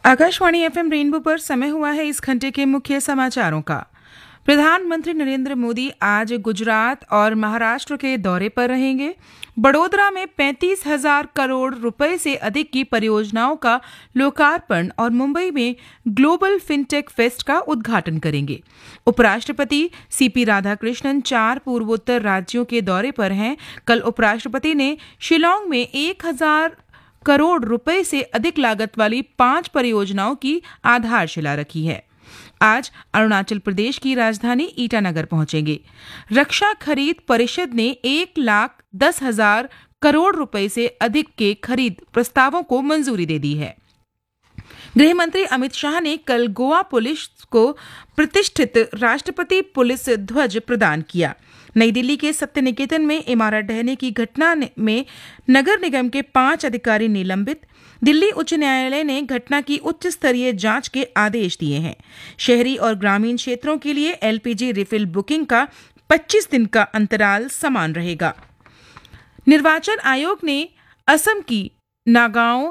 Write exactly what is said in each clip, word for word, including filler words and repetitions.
Akashvani FM rainbow पर समय हुआ है इस घंटे के मुख्य समाचारों का। प्रधानमंत्री नरेंद्र मोदी आज गुजरात और महाराष्ट्र के दौरे पर रहेंगे। बड़ोदरा में पैंतीस हजार करोड़ रुपए से अधिक की परियोजनाओं का लोकार्पण और मुंबई में ग्लोबल फिनटेक फेस्ट का उद्घाटन करेंगे। उपराष्ट्रपति सीपी राधाकृष्णन चार पूर्वोत्तर राज्यों के दौरे पर हैं। कल उपराष्ट्रपति ने शिलांग में एक हजार करोड़ रुपए से अधिक लागत वाली पांच परियोजनाओं की आधारशिला रखी है। आज अरुणाचल प्रदेश की राजधानी ईटानगर पहुंचेंगे। रक्षा खरीद परिषद ने एक लाख दस हजार करोड़ रुपए से अधिक के खरीद प्रस्तावों को मंजूरी दे दी है। गृह मंत्री अमित शाह ने कल गोवा पुलिस को प्रतिष्ठित राष्ट्रपति पुलिस ध्वज प्रदान किया। नई दिल्ली के सत्य निकेतन में इमारत ढहने की घटना में नगर निगम के पांच अधिकारी निलंबित। दिल्ली उच्च न्यायालय ने घटना की उच्च स्तरीय जांच के आदेश दिए हैं। शहरी और ग्रामीण क्षेत्रों के लिए एलपीजी रिफिल बुकिंग का पच्चीस दिन का अंतराल समान रहेगा। निर्वाचन आयोग ने असम की नागांव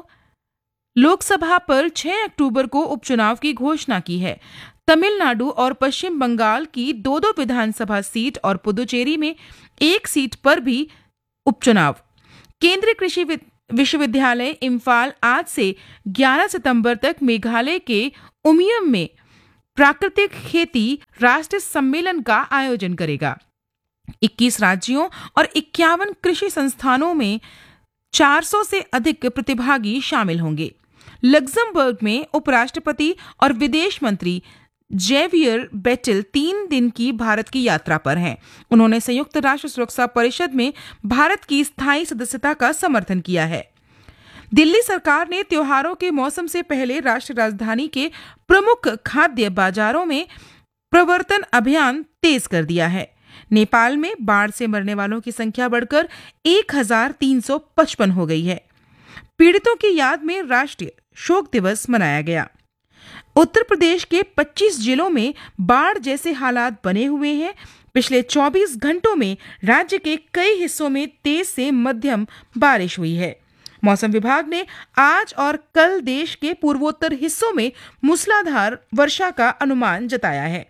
लोकसभा पर छह अक्टूबर को उपचुनाव की घोषणा की है। तमिलनाडु और पश्चिम बंगाल की दो दो विधानसभा सीट और पुदुचेरी में एक सीट पर भी उपचुनाव। केंद्रीय कृषि विश्वविद्यालय इम्फाल आज से ग्यारह सितंबर तक मेघालय के उमियम में प्राकृतिक खेती राष्ट्रीय सम्मेलन का आयोजन करेगा। इक्कीस राज्यों और इक्यावन कृषि संस्थानों में चार सौ से अधिक प्रतिभागी शामिल होंगे। लग्जमबर्ग में उपराष्ट्रपति और विदेश मंत्री जेवियर बेटेल तीन दिन की भारत की यात्रा पर हैं। उन्होंने संयुक्त राष्ट्र सुरक्षा परिषद में भारत की स्थायी सदस्यता का समर्थन किया है। दिल्ली सरकार ने त्योहारों के मौसम से पहले राष्ट्रीय राजधानी के प्रमुख खाद्य बाजारों में प्रवर्तन अभियान तेज कर दिया है। नेपाल में बाढ़ से मरने वालों की संख्या बढ़कर एक हजार तीन सौ पचपन हो गई है। पीड़ितों की याद में राष्ट्रीय शोक दिवस मनाया गया। उत्तर प्रदेश के पच्चीस जिलों में बाढ़ जैसे हालात बने हुए हैं। पिछले चौबीस घंटों में राज्य के कई हिस्सों में तेज से मध्यम बारिश हुई है। मौसम विभाग ने आज और कल देश के पूर्वोत्तर हिस्सों में मूसलाधार वर्षा का अनुमान जताया है।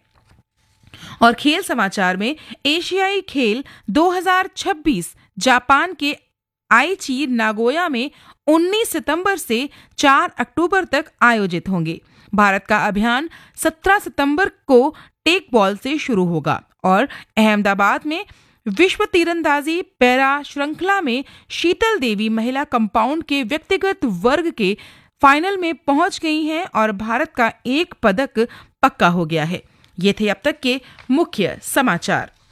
और खेल समाचार में एशियाई खेल दो हज़ार छब्बीस जापान के आईची नागोया में उन्नीस सितंबर से चार अक्टूबर तक आयोजित होंगे। भारत का अभियान सत्रह सितंबर को टेक बॉल से शुरू होगा और अहमदाबाद में विश्व तीरंदाजी पैरा श्रृंखला में शीतल देवी महिला कंपाउंड के व्यक्तिगत वर्ग के फाइनल में पहुंच गई हैं और भारत का एक पदक पक्का हो गया है। ये थे अब तक के मुख्य समाचार।